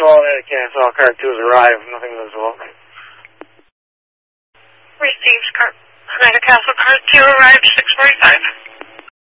Castle, cancel. Card 2 has arrived. Nothing visible. Received Oneida Castle, card 2 arrived 6:45.